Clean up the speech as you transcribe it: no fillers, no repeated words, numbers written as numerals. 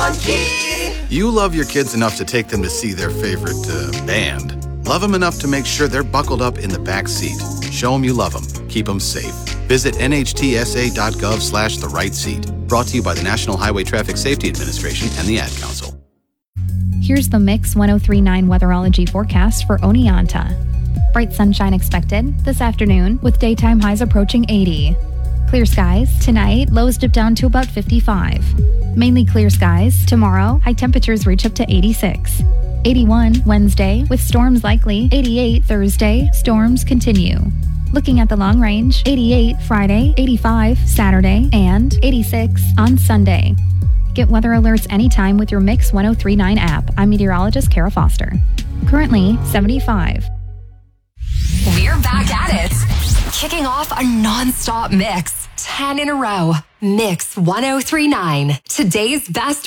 You love your kids enough to take them to see their favorite band. Love them enough to make sure they're buckled up in the back seat. Show them you love them. Keep them safe. Visit nhtsa.gov/the-right-seat. Brought to you by the National Highway Traffic Safety Administration and the Ad Council. Here's the Mix 1039 weatherology forecast for Oneonta. Bright sunshine expected this afternoon with daytime highs approaching 80. Clear skies tonight, lows dip down to about 55. Mainly clear skies tomorrow, high temperatures reach up to 86. 81 Wednesday with storms likely. 88 Thursday, storms continue. Looking at the long range, 88 Friday, 85 Saturday, and 86 on Sunday. Get weather alerts anytime with your Mix 1039 app. I'm meteorologist Kara Foster. Currently 75. We're back at it. Kicking off a non-stop mix. 10 in a row. Mix 1039. Today's best